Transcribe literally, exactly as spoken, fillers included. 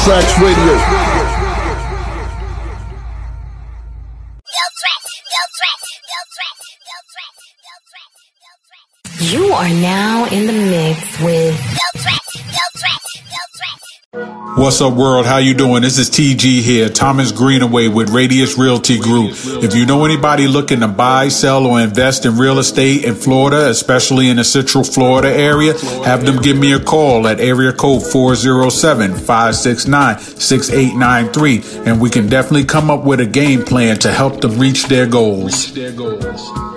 Tracks Radio. You are now in the mix with What's up, world? How you doing? This is T G here, Thomas Greenaway with Radius Realty Group. If you know anybody looking to buy, sell, or invest in real estate in Florida, especially in the Central Florida area, have them give me a call at area code four oh seven, five six nine, six eight nine three, and we can definitely come up with a game plan to help them reach their goals.